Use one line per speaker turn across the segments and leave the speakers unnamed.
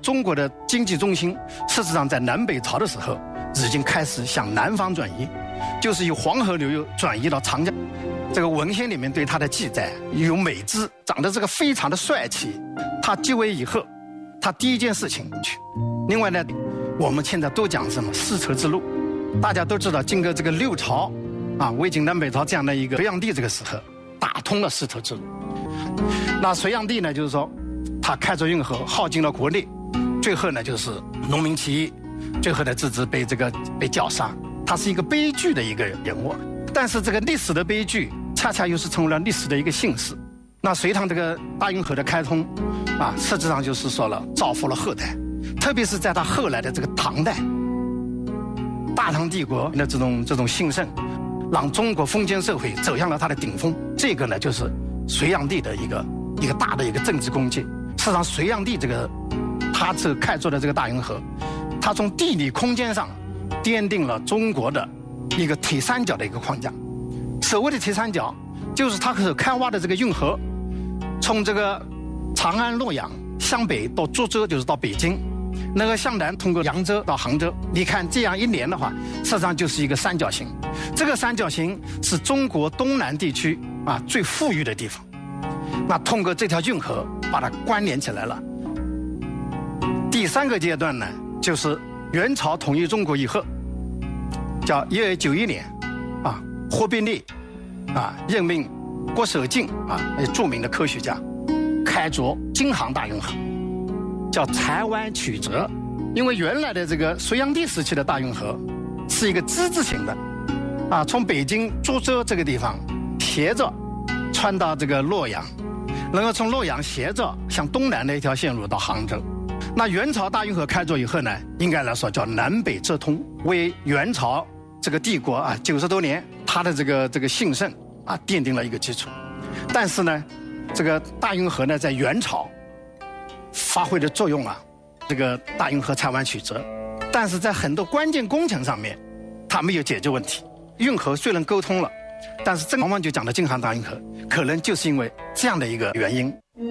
中国的经济中心事实上在南北朝的时候已经开始向南方转移，就是由黄河流域转移到长江。这个文献里面对他的记载有美姿，长得这个非常的帅气。他继位以后，他第一件事情去。另外呢，我们现在都讲什么丝绸之路，大家都知道，经过这个六朝啊，魏晋南北朝这样的一个隋炀帝这个时候，打通了丝绸之路。那隋炀帝呢，就是说他开凿运河，耗尽了国力，最后呢就是农民起义，最后呢自己被绞杀。他是一个悲剧的一个人物，但是这个历史的悲剧恰恰又是成为了历史的一个幸事。那隋唐这个大运河的开通啊，实际上就是说了造福了后代，特别是在他后来的这个唐代，大唐帝国的这种兴盛，让中国封建社会走向了它的顶峰。这个呢就是隋炀帝的一个大的一个政治功绩。事实上，隋炀帝他这开凿的这个大运河，他从地理空间上奠定了中国的一个铁三角的一个框架。所谓的铁三角，就是他所开挖的这个运河，从这个长安、洛阳向北到株洲，就是到北京，那个向南通过扬州到杭州。你看这样一连的话，实际上就是一个三角形。这个三角形是中国东南地区啊最富裕的地方。那通过这条运河把它关联起来了。第三个阶段呢，就是元朝统一中国以后，叫1291年，啊，忽必烈啊任命郭守敬啊，著名的科学家，开凿京杭大运河，叫台湾曲折。因为原来的这个隋炀帝时期的大运河是一个之字形的，啊，从北京株洲这个地方斜着穿到这个洛阳，然后从洛阳斜着向东南的一条线路到杭州。那元朝大运河开凿以后呢，应该来说叫南北折通，为元朝这个帝国啊90多年它的这个兴盛啊奠定了一个基础。但是呢，这个大运河呢在元朝发挥的作用啊，这个大运河台湾曲折，但是在很多关键工程上面，它没有解决问题。运河虽然沟通了，但是这往往就讲的京杭大运河，可能就是因为这样的一个原因。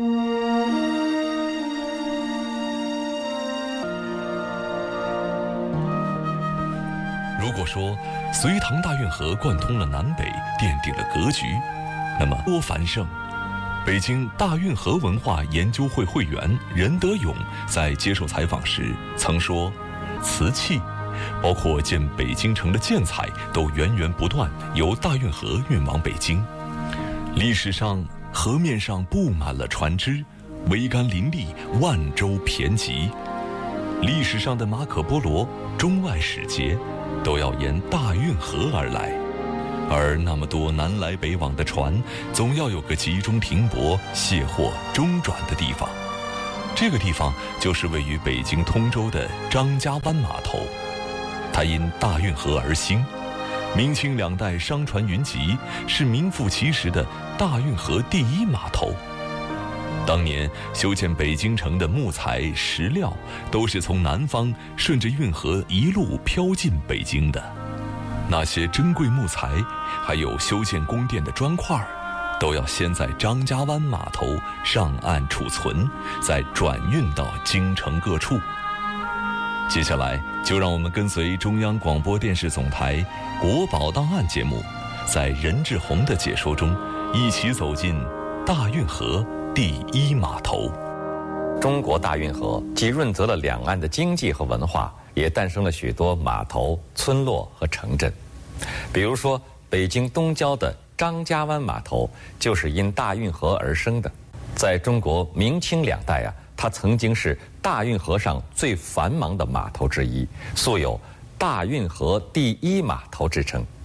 如果说隋唐大运河贯通了南北，奠定了格局，那么郭繁盛，北京大运河文化研究会会员任德勇在接受采访时曾说，瓷器包括建北京城的建材都源源不断由大运河运往北京。历史上河面上布满了船只，桅杆林立，万洲骈集。历史上的马可波罗、中外使节都要沿大运河而来，而那么多南来北往的船，总要有个集中停泊、卸货、中转的地方。这个地方就是位于北京通州的张家湾码头，它因大运河而兴。明清两代商船云集，是名副其实的大运河第一码头。当年修建北京城的木材、石料，都是从南方顺着运河一路飘进北京的。那些珍贵木材，还有修建宫殿的砖块，都要先在张家湾码头上岸储存，再转运到京城各处。接下来，就让我们跟随中央广播电视总台《国宝档案》节目，在任志宏的解说中，一起走进大运河第一码头。
中国大运河既润泽了两岸的经济和文化，也诞生了许多码头、村落和城镇。比如说，北京东郊的张家湾码头就是因大运河而生的。在中国明清两代啊，它曾经是大运河上最繁忙的码头之一，素有大运河第一码头之称。